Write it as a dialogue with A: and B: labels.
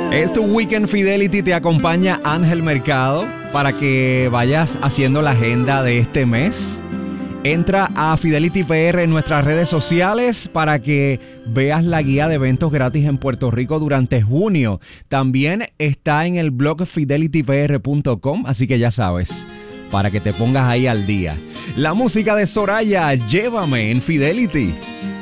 A: Este Weekend Fidelity te acompaña Ángel Mercado para que vayas haciendo la agenda de este mes. Entra a Fidelity PR en nuestras redes sociales para que veas la guía de eventos gratis en Puerto Rico durante junio. También está en el blog fidelitypr.com, así que ya sabes, para que te pongas ahí al día. La música de Soraya, Llévame en Fidelity.